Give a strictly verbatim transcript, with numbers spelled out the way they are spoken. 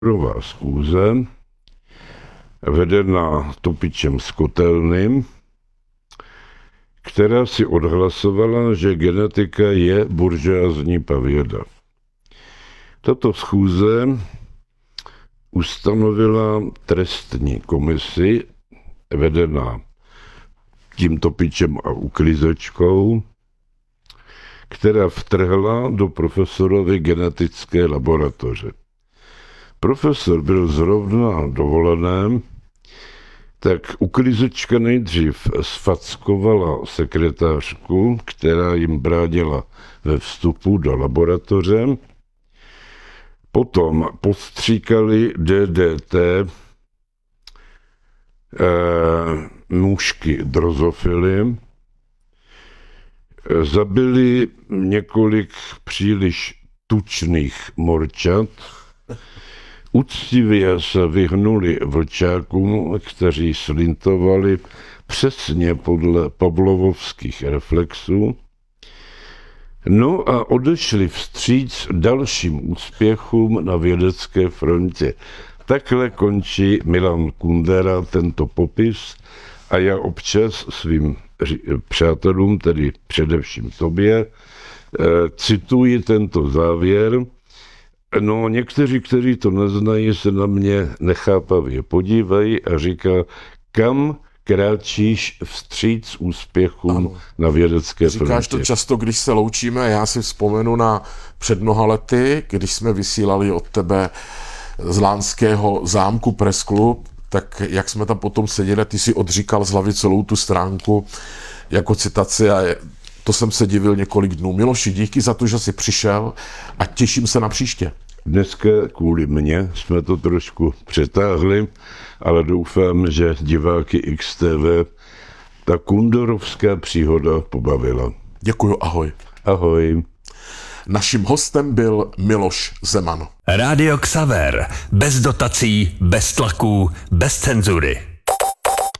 Výborová schůze vedená Topičem z Kotelny, která si odhlasovala, že genetika je buržoazní pavěda. Tato schůze ustanovila trestní komisi vedená tím Topičem a Uklízečkou, která vtrhla do profesorovy genetické laboratoře. Profesor byl zrovna dovoleném, tak Uklízečka nejdřív sfackovala sekretářku, která jim bránila ve vstupu do laboratoře. Potom postříkali D D T eh, nůžky drozofily, zabili několik příliš tučných morčat, úctivě se vyhnuli vlčákům, kteří slintovali přesně podle pavlovovských reflexů, no a odešli vstříc dalším úspěchům na vědecké frontě. Takhle končí Milan Kundera tento popis a já občas svým přátelům, tedy především tobě, cituji tento závěr. No, někteří, kteří to neznají, se na mě nechápavě podívají a říká, kam kráčíš vstříc úspěchům ano. na vědecké frontě. Říkáš to často, když se loučíme. Já si vzpomenu na před mnoha lety, když jsme vysílali od tebe z Lánského zámku Press Club, tak jak jsme tam potom seděli, ty si odříkal z hlavy celou tu stránku jako citaci a to jsem se divil několik dnů. Miloši, díky za to, že jsi přišel a těším se na příště. Dneska kvůli mně jsme to trošku přetáhli, ale doufám, že diváky X T V ta kunderovská příhoda pobavila. Děkuju, ahoj. Ahoj. Naším hostem byl Miloš Zeman. Rádio Xaver. Bez dotací, bez tlaků, bez cenzury.